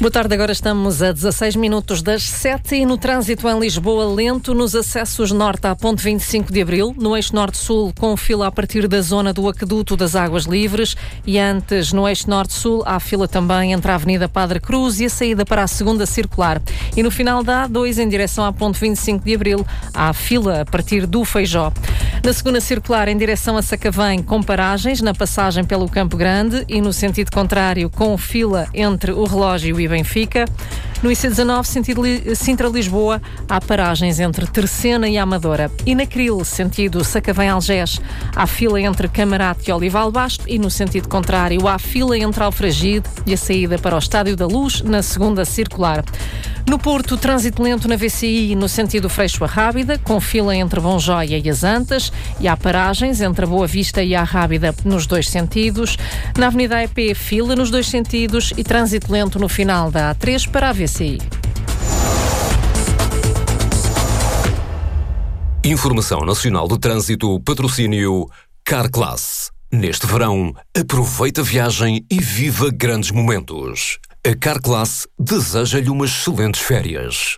Boa tarde, agora estamos a 16 minutos das 7 e no trânsito em Lisboa lento nos acessos norte à ponte 25 de Abril, no eixo norte-sul com fila a partir da zona do aqueduto das Águas Livres e antes no eixo norte-sul há fila também entre a Avenida Padre Cruz e a saída para a segunda circular. E no final da A2 em direção à ponte 25 de Abril há fila a partir do Feijó. Na segunda circular em direção a Sacavém com paragens na passagem pelo Campo Grande e no sentido contrário com fila entre o Relógio e Benfica. No IC19, sentido Sintra-Lisboa, há paragens entre Terceira e Amadora. E na Cril, sentido Sacavém-Algés, há fila entre Camarate e Olival Basto e no sentido contrário há fila entre Alfragide e a saída para o Estádio da Luz na segunda circular. No Porto, trânsito lento na VCI no sentido Freixo-Arrábida, com fila entre Bonjóia e as Antas e há paragens entre a Boa Vista e a Arrábida nos dois sentidos. Na Avenida EP, fila nos dois sentidos e trânsito lento no final da A3 para a VCI. Informação Nacional do Trânsito, patrocínio Carclass. Neste verão, aproveita a viagem e viva grandes momentos. A Carclass deseja-lhe umas excelentes férias.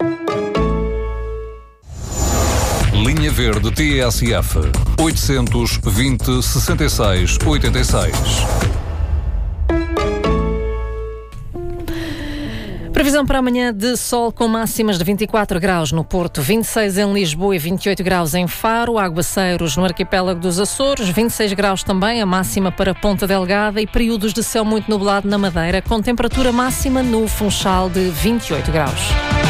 Linha Verde TSF 820 66 86. Previsão para amanhã de sol com máximas de 24 graus no Porto, 26 em Lisboa e 28 graus em Faro, aguaceiros no arquipélago dos Açores, 26 graus também, a máxima para Ponta Delgada e períodos de céu muito nublado na Madeira, com temperatura máxima no Funchal de 28 graus.